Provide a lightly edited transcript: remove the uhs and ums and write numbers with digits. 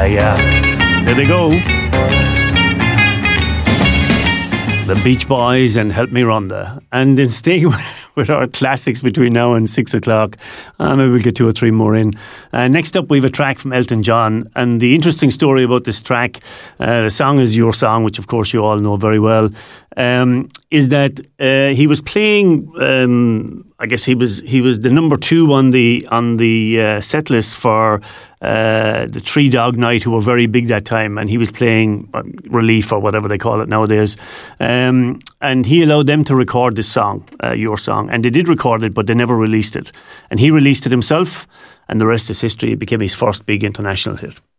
There they go. The Beach Boys and Help Me Rhonda. And then staying with our classics between now and 6 o'clock. Maybe we'll get 2 or 3 more in. Next up, we have a track from Elton John. And the interesting story about this track, the song is Your Song, which of course you all know very well, is that he was playing, I guess he was the number 2 on the set list for the Three Dog Night, who were very big that time, and he was playing Relief or whatever they call it nowadays, and he allowed them to record this song, Your Song, and they did record it, but they never released it, and he released it himself, and the rest is history. It became his first big international hit.